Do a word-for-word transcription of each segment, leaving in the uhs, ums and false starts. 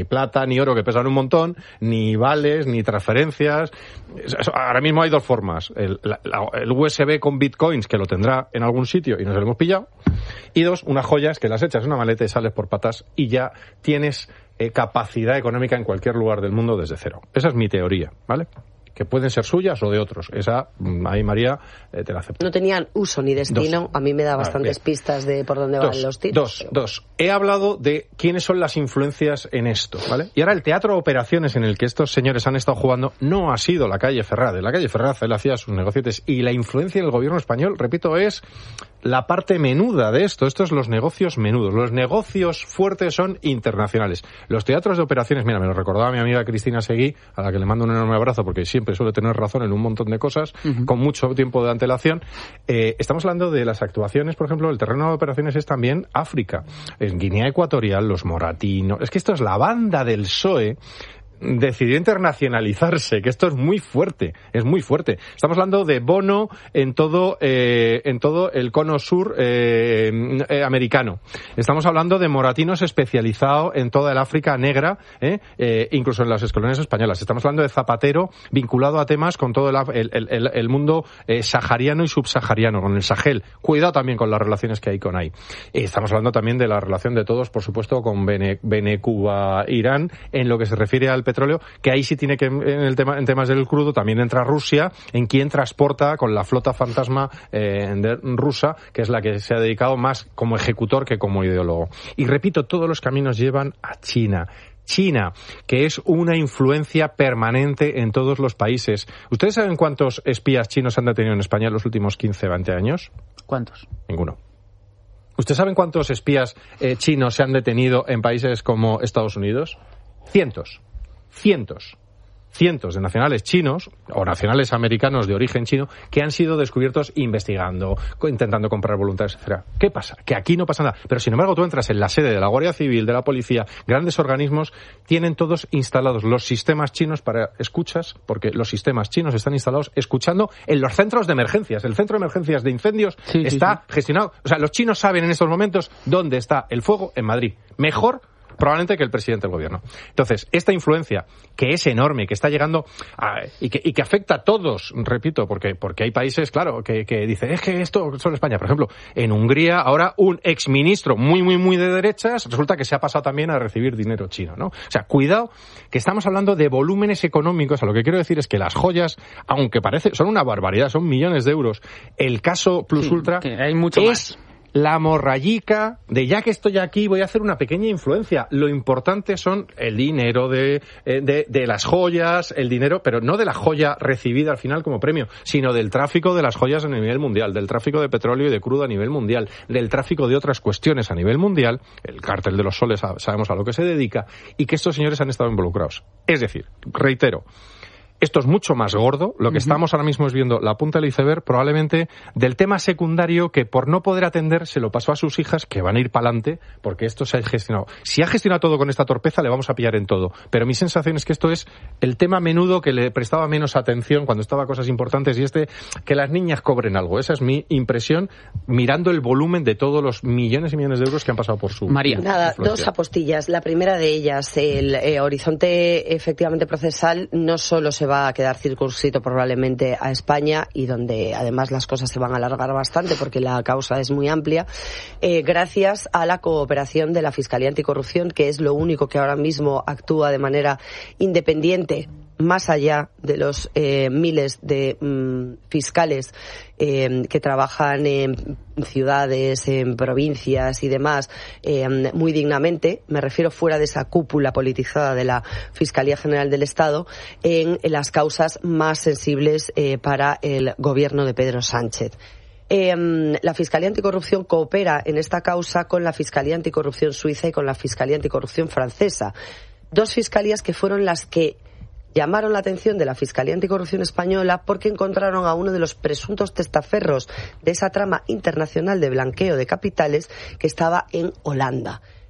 Ni plata, ni oro, que pesan un montón, ni vales, ni transferencias. Ahora mismo hay dos formas. El, la, el U S B con bitcoins, que lo tendrá en algún sitio y nos lo hemos pillado. Y dos, unas joyas que las echas en una maleta y sales por patas y ya tienes eh, capacidad económica en cualquier lugar del mundo desde cero. Esa es mi teoría, ¿vale? Que pueden ser suyas o de otros. Esa, ahí María, eh, te la acepto. No tenían uso ni destino. Dos. A mí me da bastantes ah, pistas de por dónde dos, van los tiros. Dos, pero... dos. He hablado de quiénes son las influencias en esto, ¿vale? Y ahora el teatro de operaciones en el que estos señores han estado jugando no ha sido la calle Ferraz. La calle Ferraz, él hacía sus negocietes. Y la influencia del gobierno español, repito, es la parte menuda de esto. Esto es los negocios menudos. Los negocios fuertes son internacionales. Los teatros de operaciones, mira, me lo recordaba mi amiga Cristina Seguí, a la que le mando un enorme abrazo porque siempre suele tener razón en un montón de cosas, uh-huh. con mucho tiempo de antelación. Eh, estamos hablando de las actuaciones, por ejemplo, el terreno de operaciones es también África. En Guinea Ecuatorial, los moratinos. Es que esto es la banda del P S O E. Decidió internacionalizarse, que esto es muy fuerte, es muy fuerte. Estamos hablando de Bono en todo eh, en todo el cono sur eh, eh, americano. Estamos hablando de moratinos especializados en toda el África negra, eh, eh, incluso en las colonias españolas. Estamos hablando de Zapatero vinculado a temas con todo el, el, el, el mundo eh, sahariano y subsahariano, con el Sahel. Cuidado también con las relaciones que hay con ahí. Eh, estamos hablando también de la relación de todos, por supuesto, con Bene, Bene Cuba, Irán, en lo que se refiere al petróleo, que ahí sí tiene que, en el tema, en temas del crudo, también entra Rusia, en quien transporta con la flota fantasma eh, de, rusa, que es la que se ha dedicado más como ejecutor que como ideólogo. Y repito, todos los caminos llevan a China. China, que es una influencia permanente en todos los países. ¿Ustedes saben cuántos espías chinos han detenido en España en los últimos quince, veinte años? ¿Cuántos? Ninguno. ¿Ustedes saben cuántos espías eh, chinos se han detenido en países como Estados Unidos? Cientos. Cientos, cientos de nacionales chinos o nacionales americanos de origen chino que han sido descubiertos investigando, intentando comprar voluntades, etcétera. ¿Qué pasa? Que aquí no pasa nada. Pero sin embargo tú entras en la sede de la Guardia Civil, de la policía, grandes organismos, tienen todos instalados los sistemas chinos para escuchas, porque los sistemas chinos están instalados escuchando en los centros de emergencias. El centro de emergencias de incendios sí, está sí, sí. gestionado. O sea, los chinos saben en estos momentos dónde está el fuego en Madrid. Mejor probablemente que el presidente del gobierno. Entonces, esta influencia, que es enorme, que está llegando a, y, que, y que afecta a todos, repito, porque porque hay países, claro, que, que dicen, es que esto solo España. Por ejemplo, en Hungría, ahora un exministro muy, muy, muy de derechas, resulta que se ha pasado también a recibir dinero chino, ¿no? O sea, cuidado, que estamos hablando de volúmenes económicos. A lo que quiero decir es que las joyas, aunque parece, son una barbaridad, son millones de euros. El caso Plus sí, Ultra hay mucho es... más. La morrayica de ya que estoy aquí voy a hacer una pequeña influencia. Lo importante son el dinero de, de, de las joyas, el dinero, pero no de la joya recibida al final como premio, sino del tráfico de las joyas a nivel mundial, del tráfico de petróleo y de crudo a nivel mundial, del tráfico de otras cuestiones a nivel mundial. El cártel de los soles sabemos a lo que se dedica y que estos señores han estado involucrados. Es decir, reitero, esto es mucho más gordo. Lo que uh-huh. estamos ahora mismo es viendo la punta del iceberg, probablemente del tema secundario que por no poder atender se lo pasó a sus hijas, que van a ir para adelante porque esto se ha gestionado. Si ha gestionado todo con esta torpeza, le vamos a pillar en todo. Pero mi sensación es que esto es el tema menudo que le prestaba menos atención cuando estaba a cosas importantes y este, que las niñas cobren algo. Esa es mi impresión mirando el volumen de todos los millones y millones de euros que han pasado por su María. Nada, influencia. Dos apostillas. La primera de ellas, el eh, horizonte efectivamente procesal no solo se va va a quedar circunscrito probablemente a España y donde además las cosas se van a alargar bastante porque la causa es muy amplia, eh, gracias a la cooperación de la Fiscalía Anticorrupción, que es lo único que ahora mismo actúa de manera independiente, más allá de los eh, miles de mm, fiscales eh, que trabajan en ciudades, en provincias y demás, eh, muy dignamente, me refiero fuera de esa cúpula politizada de la Fiscalía General del Estado, en, en las causas más sensibles eh, para el gobierno de Pedro Sánchez. Eh, la Fiscalía Anticorrupción coopera en esta causa con la Fiscalía Anticorrupción Suiza y con la Fiscalía Anticorrupción Francesa. Dos fiscalías que fueron las que llamaron la atención de la Fiscalía Anticorrupción Española porque encontraron a uno de los presuntos testaferros de esa trama internacional de blanqueo de capitales que estaba en Holanda.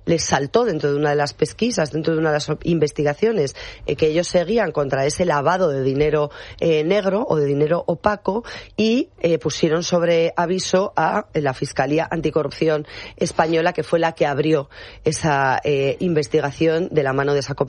les saltó dentro de una de las pesquisas, dentro de una de las investigaciones eh, que ellos seguían contra ese lavado de dinero eh, negro o de dinero opaco y eh, pusieron sobre aviso a la Fiscalía Anticorrupción española, que fue la que abrió esa eh, investigación de la mano de esa